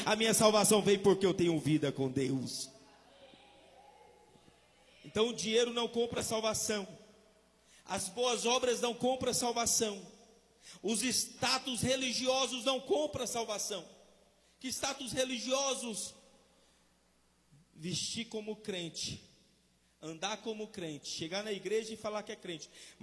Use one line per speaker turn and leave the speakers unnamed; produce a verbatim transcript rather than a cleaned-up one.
A minha salvação vem porque eu tenho vida com Deus. Então o dinheiro não compra salvação. As boas obras não compram salvação. Os status religiosos não compram salvação. Que status religiosos? Vestir como crente, andar como crente, chegar na igreja e falar que é crente.